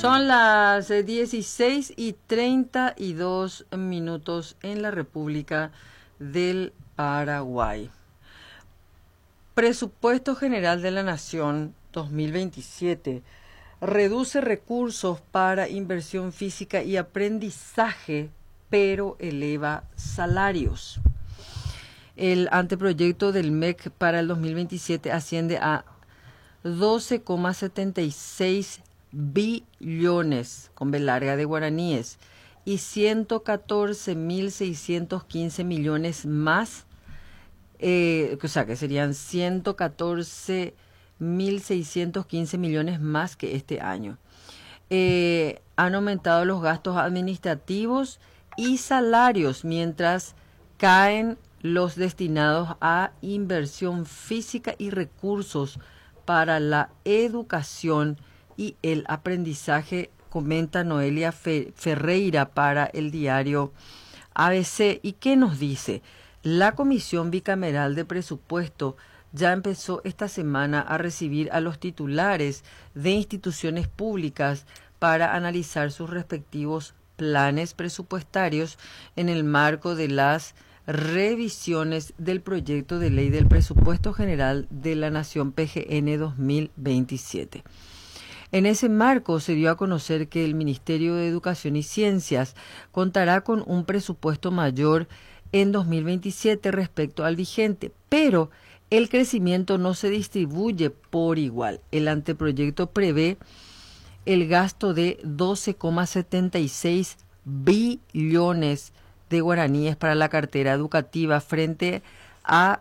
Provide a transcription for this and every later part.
Son las 16:32 en la República del Paraguay. Presupuesto General de la Nación 2027 reduce recursos para inversión física y aprendizaje, pero eleva salarios. El anteproyecto del MEC para el 2027 asciende a 12,76 billones con B larga de guaraníes y 114.615 millones más, o sea que serían 114.615 millones más que este año. Han aumentado los gastos administrativos y salarios, mientras caen los destinados a inversión física y recursos para la educación y el aprendizaje, comenta Noelia Ferreira para el diario ABC. ¿Y qué nos dice? La Comisión Bicameral de Presupuesto ya empezó esta semana a recibir a los titulares de instituciones públicas para analizar sus respectivos planes presupuestarios en el marco de las revisiones del proyecto de ley del Presupuesto General de la Nación PGN 2027. En ese marco se dio a conocer que el Ministerio de Educación y Ciencias contará con un presupuesto mayor en 2027 respecto al vigente, pero el crecimiento no se distribuye por igual. El anteproyecto prevé el gasto de 12,76 billones de guaraníes para la cartera educativa frente a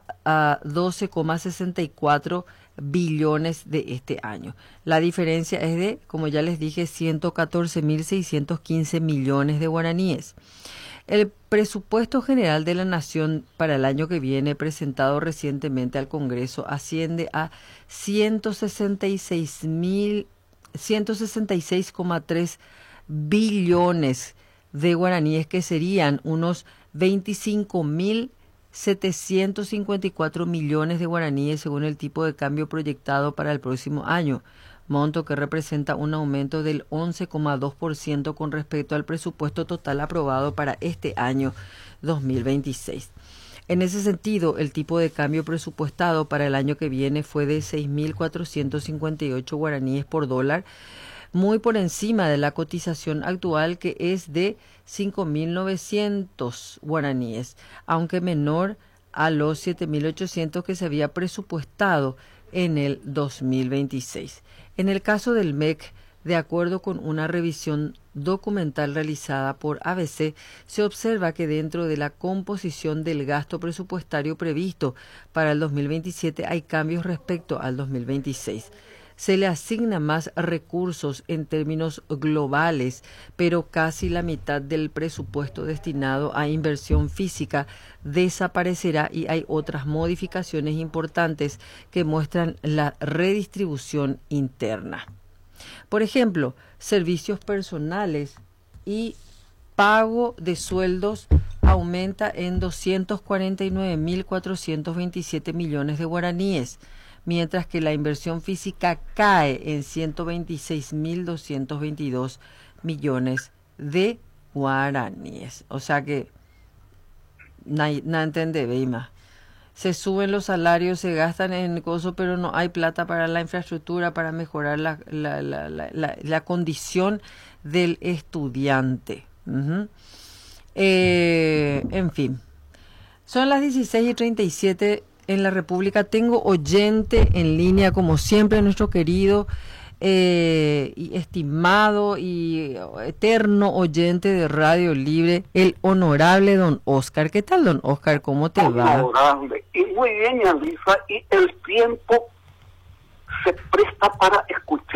12,64 billones de este año. La diferencia es de, como ya les dije, 114.615 millones de guaraníes. El presupuesto general de la Nación para el año que viene, presentado recientemente al Congreso, asciende a 166,3 billones de guaraníes, que serían unos 25.754 millones de guaraníes según el tipo de cambio proyectado para el próximo año, monto que representa un aumento del 11,2% con respecto al presupuesto total aprobado para este año 2026. En ese sentido, el tipo de cambio presupuestado para el año que viene fue de 6.458 guaraníes por dólar, muy por encima de la cotización actual, que es de 5.900 guaraníes, aunque menor a los 7.800 que se había presupuestado en el 2026. En el caso del MEC, de acuerdo con una revisión documental realizada por ABC, se observa que dentro de la composición del gasto presupuestario previsto para el 2027 hay cambios respecto al 2026. Se le asigna más recursos en términos globales, pero casi la mitad del presupuesto destinado a inversión física desaparecerá y hay otras modificaciones importantes que muestran la redistribución interna. Por ejemplo, servicios personales y pago de sueldos aumenta en 249.427 millones de guaraníes, mientras que la inversión física cae en 126.222 millones de guaraníes. O sea que, nada entiende, Beima. Se suben los salarios, se gastan en cosas, pero no hay plata para la infraestructura, para mejorar la condición del estudiante. En fin, son las 16:37 en la República. Tengo oyente en línea, como siempre, nuestro querido y estimado y eterno oyente de Radio Libre, el honorable don Oscar. ¿Qué tal, don Oscar? ¿Cómo te va? Honorable. Y muy bien, Elisa, y el tiempo se presta para escuchar